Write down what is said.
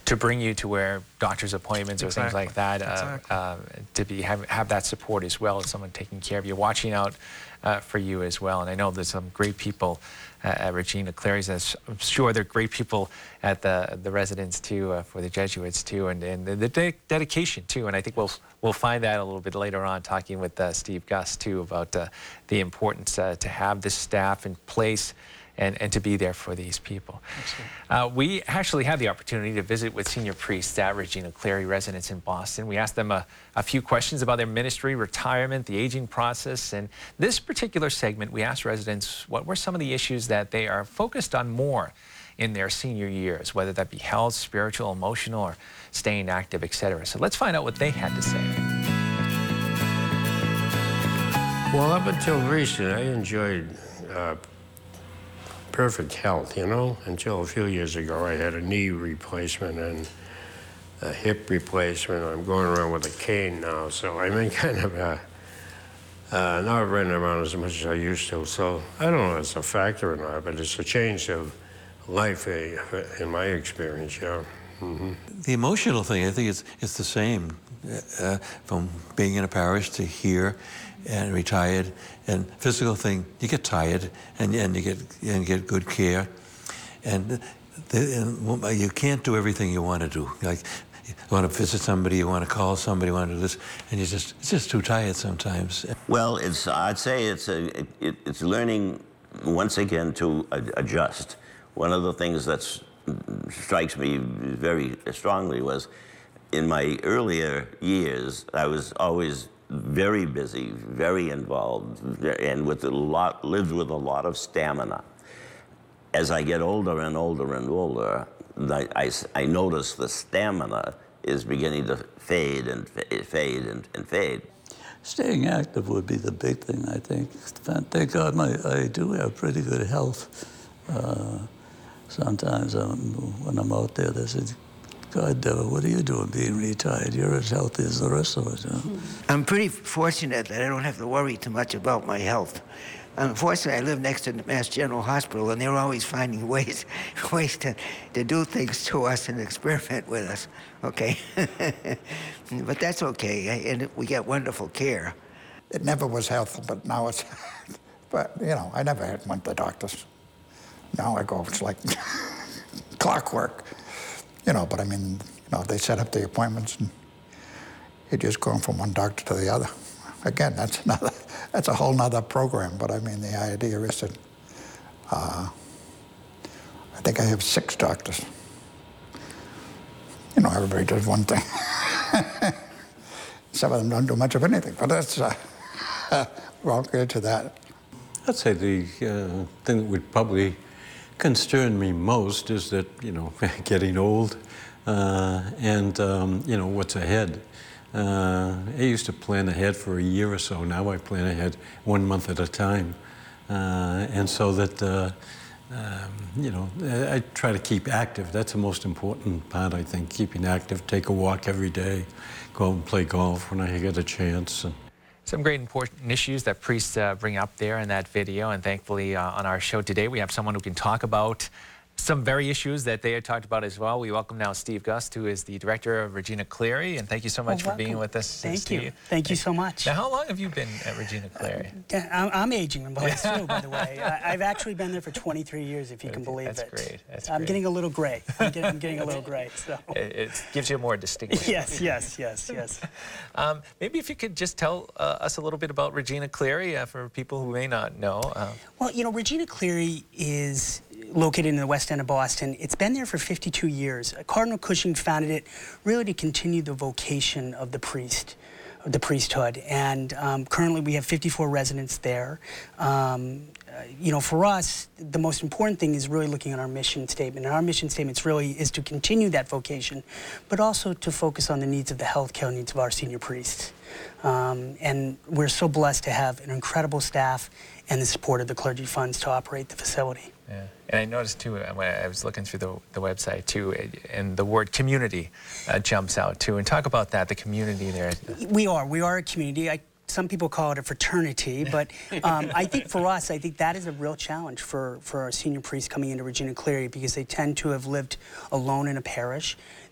to bring you to where doctor's appointments or things like that, to have that support as well as someone taking care of you, watching out for you as well. And I know there's some great people at Regina Clary's. I'm sure they're great people at the residence too, for the Jesuits too, and the dedication too. And I think we'll find that a little bit later on, talking with Steve Gus too about the importance to have this staff in place and to be there for these people. We actually had the opportunity to visit with senior priests at Regina Clary residence in Boston. We asked them a few questions about their ministry, retirement, the aging process, and this particular segment we asked residents what were some of the issues that they are focused on more in their senior years, whether that be health, spiritual, emotional, or staying active, etc. So let's find out what they had to say. Well, up until recent, I enjoyed perfect health, you know, until a few years ago. I had a knee replacement and a hip replacement. I'm going around with a cane now, so I'm in kind of not running around as much as I used to. So I don't know if it's a factor or not, but it's a change of life in my experience, yeah. The emotional thing, I think it's the same from being in a parish to here and retired. And physical thing, you get tired and you get good care, and you can't do everything you want to do. Like you want to visit somebody, you want to call somebody, you want to do this, and it's just too tired sometimes. Well, I'd say it's learning once again to adjust. One of the things that strikes me very strongly was in my earlier years, I was always very busy, very involved, and lived with a lot of stamina. As I get older and older and older, I notice the stamina is beginning to fade and fade and fade. Staying active would be the big thing, I think. Thank God I do have pretty good health. Sometimes when I'm out there, they say, God, Devil, what are you doing being retired? You're as healthy as the rest of us. You know? I'm pretty fortunate that I don't have to worry too much about my health. Unfortunately, I live next to the Mass General Hospital, and they're always finding ways to do things to us and experiment with us, okay? But that's okay, and we get wonderful care. It never was healthy, but now it's, but, you know, I never went to the doctors. Now I go, it's like clockwork. You know, but I mean, you know, they set up the appointments and you're just going from one doctor to the other. Again, that's a whole nother program, but I mean, the idea is that I think I have 6 doctors. You know, everybody does one thing. Some of them don't do much of anything, but that's, we're all good to that. I'd say the thing that would probably concern me most is that, you know, getting old and, you know, what's ahead. I used to plan ahead for a year or so. Now I plan ahead 1 month at a time. And so that, you know, I try to keep active. That's the most important part, I think, keeping active. Take a walk every day, go out and play golf when I get a chance. Some great important issues that priests bring up there in that video, and thankfully on our show today we have someone who can talk about some very issues that they had talked about as well. We welcome now Steve Gus, who is the director of Regina Clary, and thank you so much for being with us. Thank you. Thank you so much. Now, how long have you been at Regina Clary? I'm aging in place too, by the way. I've actually been there for 23 years, if you can believe it. That's great. That's I'm great. getting a little gray. I'm getting a little gray. So. It gives you a more distinct. Yes. Maybe if you could just tell us a little bit about Regina Clary for people who may not know. Well, you know, Regina Clary is located in the West End of Boston. It's been there for 52 years. Cardinal Cushing founded it really to continue the vocation of the priesthood. And currently we have 54 residents there. You know, for us, the most important thing is really looking at our mission statement. And our mission statement really is to continue that vocation, but also to focus on the needs of the healthcare needs of our senior priests. And we're so blessed to have an incredible staff and the support of the clergy funds to operate the facility. Yeah. And I noticed too, when I was looking through the website too, and the word community jumps out too. And talk about that, the community there. We are a community. Some people call it a fraternity, but I think for us, I think that is a real challenge for our senior priests coming into Regina Clary, because they tend to have lived alone in a parish.